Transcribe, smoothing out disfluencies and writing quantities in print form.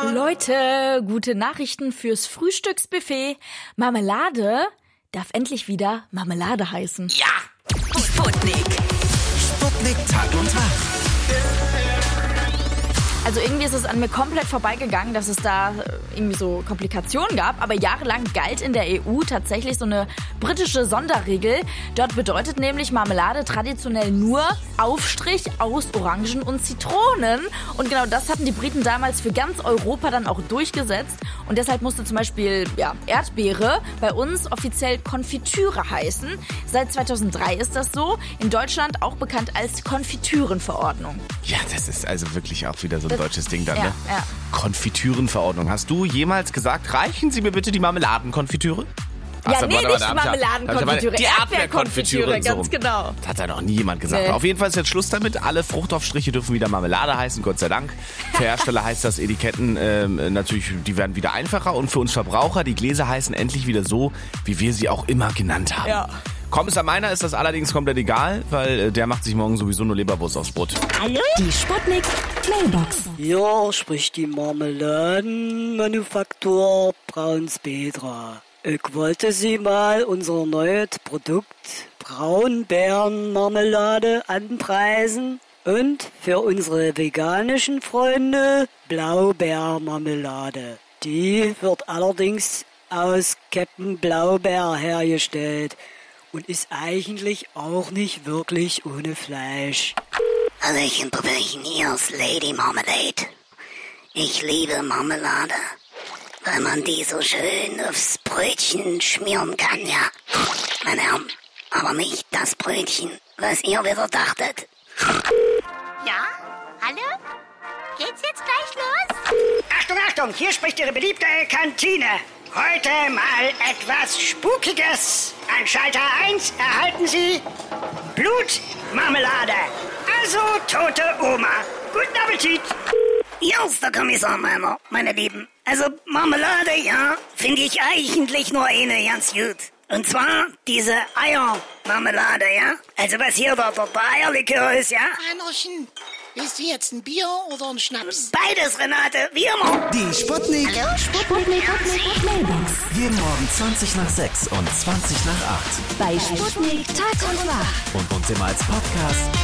Leute, gute Nachrichten fürs Frühstücksbuffet. Marmelade darf endlich wieder Marmelade heißen. Ja! Sputnik Tag und Tag. Also irgendwie ist es an mir komplett vorbeigegangen, dass es da irgendwie so Komplikationen gab. Aber jahrelang galt in der EU tatsächlich so eine britische Sonderregel. Dort bedeutet nämlich Marmelade traditionell nur Aufstrich aus Orangen und Zitronen. Und genau das hatten die Briten damals für ganz Europa dann auch durchgesetzt. Und deshalb musste zum Beispiel Erdbeere bei uns offiziell Konfitüre heißen. Seit 2003 ist das so. In Deutschland auch bekannt als Konfitürenverordnung. Ja, das ist also wirklich auch wieder so ein deutsches Ding dann, Ja, ne? ja. Konfitürenverordnung. Hast du jemals gesagt, reichen Sie mir bitte die Marmeladenkonfitüre? Ja, nee, nicht Marmeladenkonfitüre, die Erdbeerkonfitüre, ganz genau. Das hat ja noch nie jemand gesagt. Nee. Auf jeden Fall ist jetzt Schluss damit. Alle Fruchtaufstriche dürfen wieder Marmelade heißen, Gott sei Dank. Für Hersteller heißt das Etiketten natürlich, die werden wieder einfacher. Und für uns Verbraucher, die Gläser heißen endlich wieder so, wie wir sie auch immer genannt haben. Ja. Kommissar Meiner ist das allerdings komplett egal, weil der macht sich morgen sowieso nur Leberwurst aufs Brot. Hallo? Die Sputnik Mailbox. Ja, spricht die Marmeladenmanufaktur Braunspetra. Ich wollte Sie mal unser neues Produkt Braunbeerenmarmelade anpreisen und für unsere veganischen Freunde Blaubeermarmelade. Die wird allerdings aus Captain Blaubeer hergestellt und ist eigentlich auch nicht wirklich ohne Fleisch. Hallöchen, Puppelchen, hier ist Lady Marmalade. Ich liebe Marmelade, weil man die so schön aufs Brötchen schmieren kann, ja. Meine Herren, aber nicht das Brötchen, was ihr wieder dachtet. Ja? Hallo? Geht's jetzt gleich los? Achtung, Achtung, hier spricht Ihre beliebte Kantine. Heute mal etwas Spukiges. An Schalter 1 erhalten Sie Blutmarmelade. Also tote Oma. Guten Appetit. Hier ist der Kommissar Meiner, meine Lieben. Also Marmelade, ja, finde ich eigentlich nur eine ganz gut. Und zwar diese Eiermarmelade, ja. Also was hier der Eierlikör ist, ja. Einerchen, willst du jetzt ein Bier oder ein Schnaps? Beides, Renate, wie immer. Die Sputnik. Hallo, Sputnik. Mailbox. Jeden Morgen 20 nach 6 und 20 nach 8. Bei Sputnik Tag und Nacht. Und uns immer als Podcast